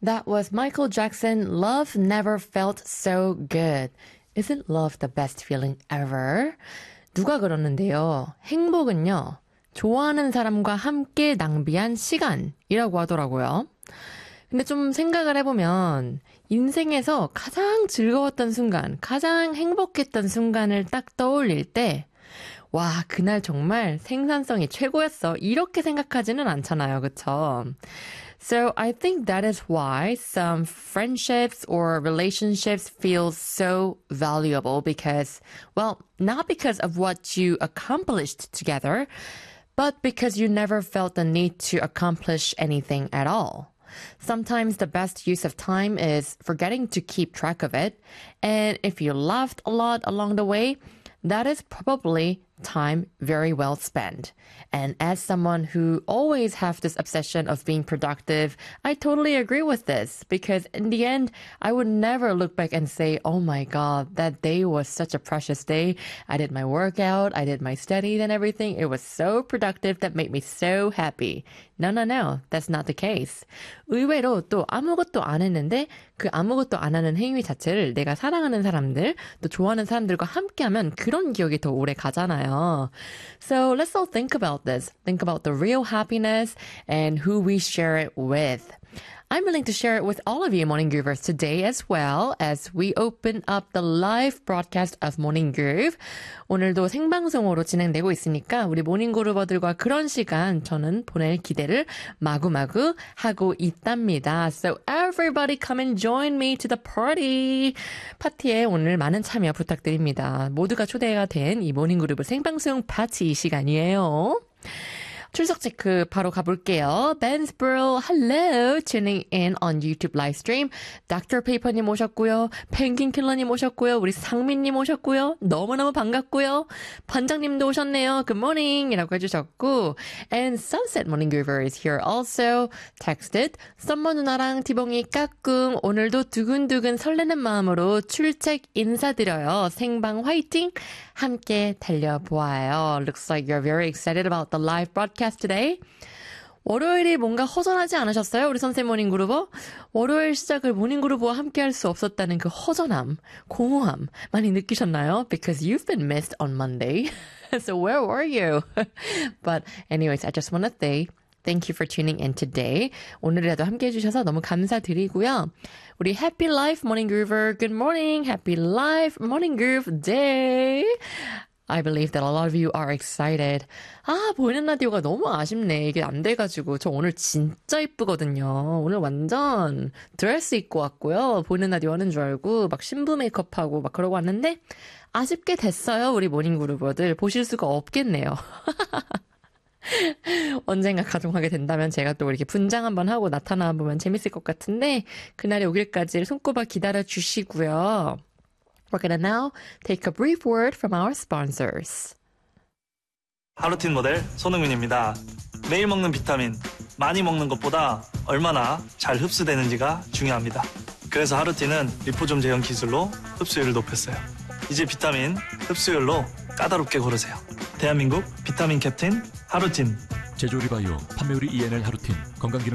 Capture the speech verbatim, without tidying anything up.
That was Michael Jackson. Love never felt so good. Isn't love the best feeling ever? 누가 그러는데요. 행복은요. 좋아하는 사람과 함께 낭비한 시간이라고 하더라고요. 근데 좀 생각을 해보면 인생에서 가장 즐거웠던 순간, 가장 행복했던 순간을 딱 떠올릴 때 와, 그날 정말 생산성이 최고였어. 이렇게 생각하지는 않잖아요. 그쵸? So I think that is why some friendships or relationships feel so valuable because, well, not because of what you accomplished together, but because you never felt the need to accomplish anything at all. Sometimes the best use of time is forgetting to keep track of it. And if you laughed a lot along the way, that is probably time very well spent. And as someone who always have this obsession of being productive, I totally agree with this because in the end, I would never look back and say, oh my God, that day was such a precious day. I did my workout, I did my studies and everything. It was so productive that made me so happy. No, no, no. That's not the case. 의외로 또 아무것도 안 했는데 그 아무것도 안 하는 행위 자체를 내가 사랑하는 사람들, 또 좋아하는 사람들과 함께하면 그런 기억이 더 오래 가잖아요. So let's all think about this. Think about the real happiness and who we share it with. I'm willing to share it with all of you Morning Groovers today as well as we open up the live broadcast of Morning Groove. 오늘도 생방송으로 진행되고 있으니까 우리 모닝그루버들과 그런 시간 저는 보낼 기대를 마구마구 하고 있답니다. So everybody come and join me to the party. 파티에 오늘 많은 참여 부탁드립니다. 모두가 초대가 된 이 모닝그루브 생방송 파티 시간이에요. 출석 체크 바로 가볼게요. Bensborough, hello, tuning in on YouTube live stream. 닥터 페이퍼님 오셨고요. 펭귄 킬러님 오셨고요. 우리 상민님 오셨고요. 너무너무 반갑고요. 반장님도 오셨네요. Good morning 이라고 해주셨고 And Sunset Morning Groover is here also. Texted, 썸머 누나랑 티봉이 까꿍 오늘도 두근두근 설레는 마음으로 출첵 인사드려요. 생방 화이팅! 함께 달려보아요. Looks like you're very excited about the live broadcast today. 월요일이 뭔가 허전하지 않으셨어요? 우리 선생 모닝그루버? 월요일 시작을 모닝그루버와 함께 할 수 없었다는 그 허전함, 공허함 많이 느끼셨나요? Because you've been missed on Monday. So where were you? But anyways, I just want to say Thank you for tuning in today. 오늘이라도 함께 해주셔서 너무 감사드리고요. 우리 Happy Life Morning Groover, good morning. Happy Life Morning Groove Day. I believe that a lot of you are excited. 아, 보이는 라디오가 너무 아쉽네. 이게 안 돼가지고. 저 오늘 진짜 이쁘거든요. 오늘 완전 드레스 입고 왔고요. 보이는 라디오 하는 줄 알고 막 신부 메이크업하고 막 그러고 왔는데 아쉽게 됐어요. 우리 모닝그루버들. 보실 수가 없겠네요. 언젠가 가정하게 된다면 제가 또 이렇게 분장 한번 하고 나타나 보면 재밌을 것 같은데 그날이 오길까지 손꼽아 기다려 주시고요. We're gonna now take a brief word from our sponsors. 하루틴 모델 손흥민입니다. 매일 먹는 비타민, 많이 먹는 것보다 얼마나 잘 흡수되는지가 중요합니다. 그래서 하루틴은 리포좀 제형 기술로 흡수율을 높였어요. 이제 비타민 흡수율로 까다롭게 고르세요. 대한민국 비타민 캡틴 하루틴. 제조리 바이오 판매율이 이엔엘 하루틴 건강기능